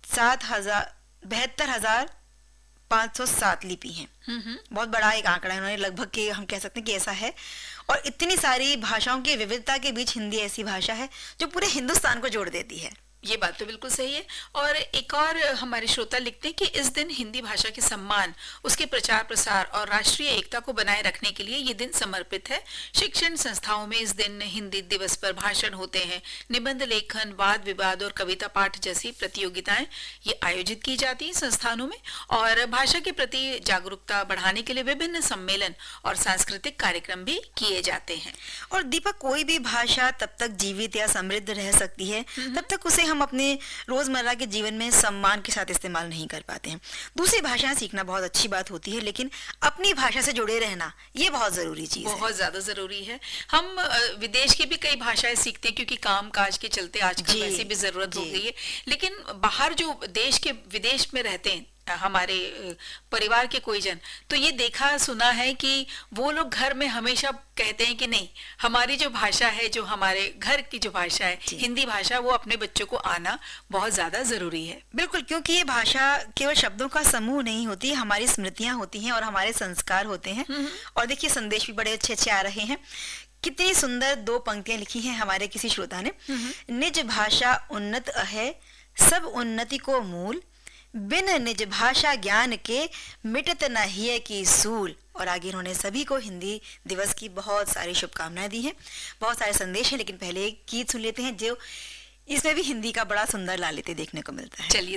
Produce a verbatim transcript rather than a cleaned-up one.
सात हजार बहत्तर हजार पाँच सौ सात लिपि हैं। बहुत बड़ा एक आंकड़ा है, उन्होंने लगभग के हम कह सकते हैं कि ऐसा है। और इतनी सारी भाषाओं की विविधता के बीच हिंदी ऐसी भाषा है जो पूरे हिंदुस्तान को जोड़ देती है। ये बात तो बिल्कुल सही है। और एक और हमारे श्रोता लिखते हैं कि इस दिन हिंदी भाषा के सम्मान, उसके प्रचार प्रसार और राष्ट्रीय एकता को बनाए रखने के लिए ये दिन समर्पित है। शिक्षण संस्थाओं में इस दिन हिंदी दिवस पर भाषण होते हैं, निबंध लेखन, वाद विवाद और कविता पाठ जैसी प्रतियोगिताएं ये आयोजित की जाती हैं संस्थानों में। और भाषा के प्रति जागरूकता बढ़ाने के लिए विभिन्न सम्मेलन और सांस्कृतिक कार्यक्रम भी किए जाते हैं। और दीपक, कोई भी भाषा तब तक जीवित या समृद्ध रह सकती है तब तक उसे हम अपने रोजमर्रा के जीवन में सम्मान के साथ इस्तेमाल नहीं कर पाते हैं। दूसरी भाषाएं सीखना बहुत अच्छी बात होती है, लेकिन अपनी भाषा से जुड़े रहना ये बहुत जरूरी चीज है। बहुत ज्यादा जरूरी है। हम विदेश की भी कई भाषाएं सीखते हैं क्योंकि काम काज के चलते आजकल वैसे भी जरूरत हो गई है। लेकिन बाहर जो देश के विदेश में रहते हैं हमारे परिवार के कोई जन, तो ये देखा सुना है कि वो लोग घर में हमेशा कहते हैं कि नहीं, हमारी जो भाषा है, जो हमारे घर की जो भाषा है हिंदी भाषा, वो अपने बच्चों को आना बहुत ज्यादा जरूरी है। बिल्कुल, क्योंकि ये भाषा केवल शब्दों का समूह नहीं होती, हमारी स्मृतियां होती हैं और हमारे संस्कार होते हैं। और देखिए, संदेश भी बड़े अच्छे अच्छे आ रहे हैं। कितनी सुंदर दो पंक्तियां लिखी हैं हमारे किसी श्रोता ने। निज भाषा उन्नत है, सब उन्नति को मूल, बिन निज भाषा ज्ञान के मिटत न हिय की सूल। और आगे इन्होंने सभी को हिंदी दिवस की बहुत सारी शुभकामनाएं दी हैं। बहुत सारे संदेश हैं, लेकिन पहले एक गीत सुन लेते हैं जो इसमें भी हिंदी का बड़ा सुंदर लालित्य देखने को मिलता है। चलिए